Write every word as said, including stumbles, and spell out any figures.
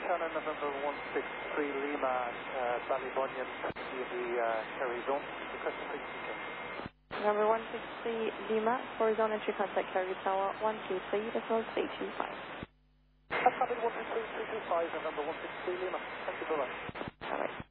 China November one six three Lima, uh, Ballybunion, in the uh, Kerry zone. Requesting frequency change. Number one six three Lima, for zone entry contact Kerry Tower one two three, decimal three two five. That's one two three three two five, November one six three Lima. Thank you very much. All right.